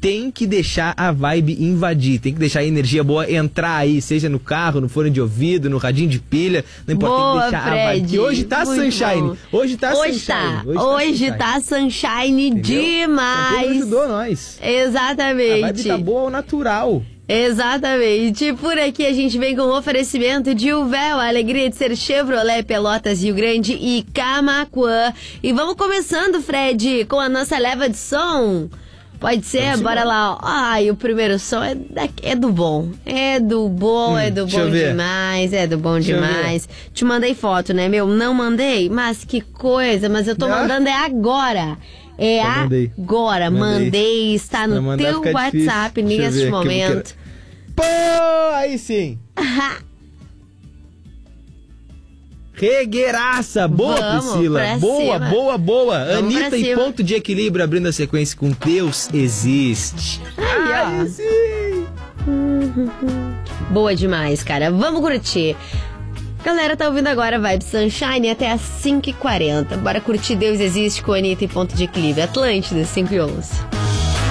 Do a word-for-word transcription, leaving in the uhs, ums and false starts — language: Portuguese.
tem que deixar a vibe invadir, tem que deixar a energia boa entrar aí, seja no carro, no fone de ouvido, no radinho de pilha, não importa, boa, tem que deixar Fred, a vibe. E hoje tá sunshine, bom. hoje tá hoje sunshine. Tá. Hoje, hoje tá tá sunshine, tá sunshine demais. Então, ajudou nós. Exatamente. A vibe tá boa ao natural. Exatamente. Por aqui a gente vem com o oferecimento de Uvel, a alegria de ser Chevrolet, Pelotas, Rio Grande e Camaquã. E vamos começando, Fred, com a nossa leva de som. Pode ser? Vamos Bora embora. Lá. Ai, o primeiro som é, da, é do bom. É do bom, hum, é do bom demais. É do bom deixa demais. Te mandei foto, né, meu? Não mandei? Mas que coisa. Mas eu tô ah. mandando é agora. É eu agora, mandei, mandei está no teu WhatsApp neste momento. Pô, aí sim. Regueiraça, boa, Vamos Priscila. Boa, cima. boa, boa. Vamos Anitta e ponto de equilíbrio abrindo a sequência com Deus existe. Ai, aí sim. Boa demais, cara. Vamos curtir. Galera, tá ouvindo agora Vibe Sunshine até às cinco e quarenta. Bora curtir Deus Existe com Anitta e Ponto de Equilíbrio. Atlântida, cinco e onze.